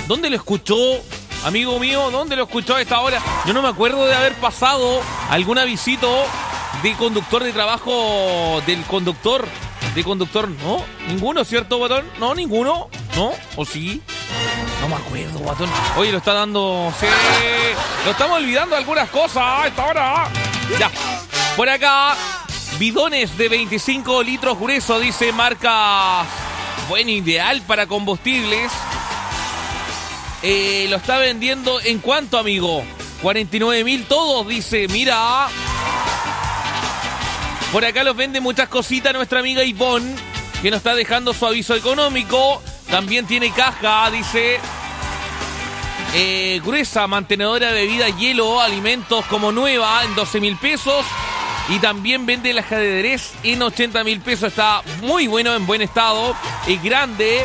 ¿Dónde lo escuchó? Amigo mío, ¿dónde lo escuchó a esta hora? Yo no me acuerdo de haber pasado algún avisito de conductor de trabajo del conductor. De conductor, ¿no? ¿Ninguno, cierto, Guatón? No, ninguno. ¿No? ¿O sí? No me acuerdo, Guatón. Oye, lo está dando... Sí. Lo estamos olvidando algunas cosas a esta hora. Ya. Por acá, bidones de 25 litros grueso, dice marca... Bueno, ideal para combustibles. Lo está vendiendo en cuánto, amigo. 49.000 todos, dice. Mira. Por acá los vende muchas cositas nuestra amiga Ivonne, que nos está dejando su aviso económico. También tiene caja, dice. Gruesa, mantenedora de bebida, hielo, alimentos como nueva en 12.000 pesos. Y también vende el ajedrez en 80.000 pesos. Está muy bueno, en buen estado. Es grande.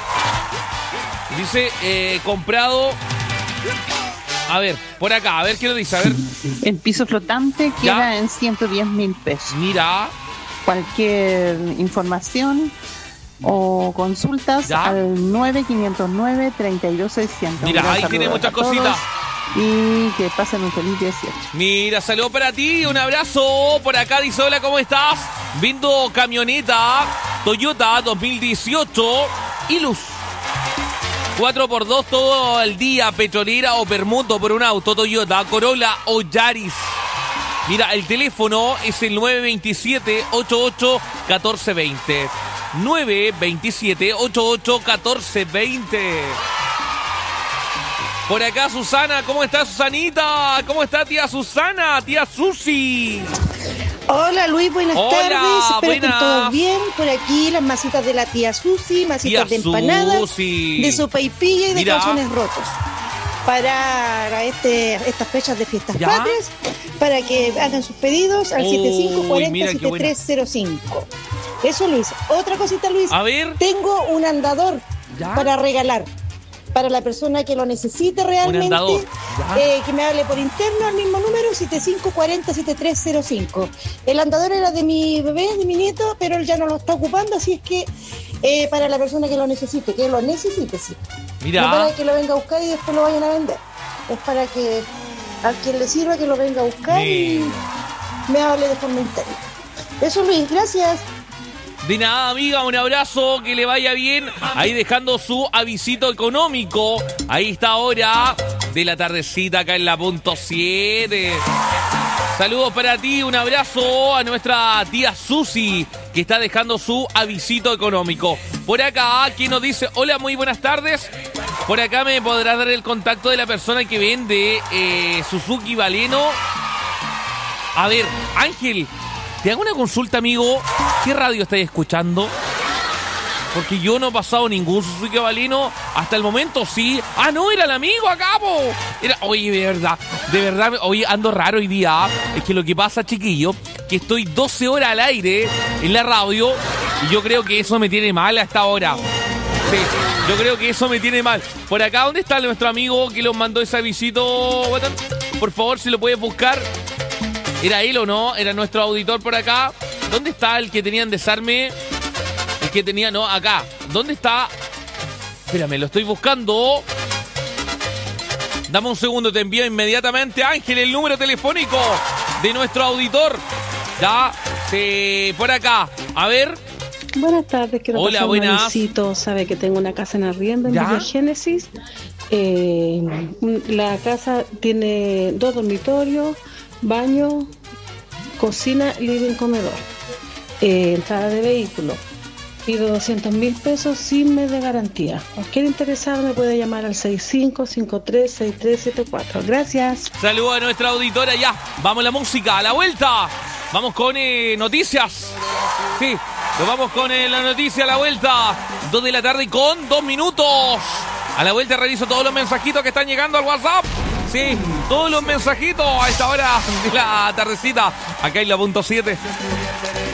Dice, comprado... A ver, por acá, a ver qué lo dice, a ver. El piso flotante queda en 110.000 pesos. Mira. Cualquier información o consultas al 9509-32600. Mira, ahí tiene muchas cositas. Y que pasen un feliz 18. Mira, saludo para ti, un abrazo. Por acá dice, hola, ¿cómo estás? Viendo camioneta Toyota 2018 Hilux. 4x2 todo el día, petrolera o permuto por un auto Toyota, Corolla o Yaris. Mira, el teléfono es el 927-88-1420. 927-88-1420. Por acá Susana, ¿cómo está Susanita? ¿Cómo está tía Susana? Tía Susi. Hola Luis, buenas tardes. Espero buenas. que todo bien. Por aquí las masitas de la tía Susi, masitas de empanadas, de sopaipilla y de calzones rotos. Para estas fechas de fiestas patrias, para que hagan sus pedidos al 7540-7305. Eso, Luis. Otra cosita, Luis. A ver. Tengo un andador para regalar. Para la persona que lo necesite realmente, que me hable por interno al mismo número, 7540-7305. El andador era de mi bebé, de mi nieto, pero él ya no lo está ocupando, así es que para la persona que lo necesite, sí. Mira. No para que lo venga a buscar y después lo vayan a vender. Es para que a quien le sirva que lo venga a buscar y me hable de forma interna. Eso, Luis, gracias. De nada, amiga, un abrazo, que le vaya bien. Ahí dejando su avisito económico. Ahí está ahora de la tardecita acá en la punto 7. Saludos para ti, un abrazo a nuestra tía Susi, que está dejando su avisito económico. Por acá, ¿quién nos dice? Hola, muy buenas tardes. Por acá me podrás dar el contacto de la persona que vende Suzuki Baleno. A ver, Ángel, te hago una consulta, amigo. ¿Qué radio estáis escuchando? Porque yo no he pasado ningún Suzuki Baleno hasta el momento, sí. Ah, no, era el amigo acá, po. Oye, de verdad, oye, ando raro hoy día. Es que lo que pasa, chiquillo, que estoy 12 horas al aire en la radio y yo creo que eso me tiene mal a esta hora. Sí, yo creo que eso me tiene mal. Por acá, ¿dónde está nuestro amigo que nos mandó ese avisito? Por favor, si lo puedes buscar. ¿Era él o no? ¿Era nuestro auditor por acá? ¿Dónde está el que tenía en desarme? El que tenía, no, acá. ¿Dónde está? Espérame, lo estoy buscando. Dame un segundo, te envío inmediatamente, Ángel, el número telefónico de nuestro auditor. Ya, por acá. A ver. Buenas tardes, quiero Hola, pasar un buenas. avisito. Sabe que tengo una casa en arriendo en Villa Génesis. La casa tiene 2 dormitorios, baño, cocina, living, comedor. Entrada de vehículo. Pido 200.000 pesos sin mes de garantía. Cualquier interesado me puede llamar al 6553-6374. Gracias. Saludos a nuestra auditora ya. Vamos a la música, a la vuelta. Vamos con noticias. Sí, nos vamos con la noticia a la vuelta. 2 de la tarde con 2 minutos. A la vuelta reviso todos los mensajitos que están llegando al WhatsApp. Sí, todos los mensajitos a esta hora de la tardecita. Acá en la punto 7.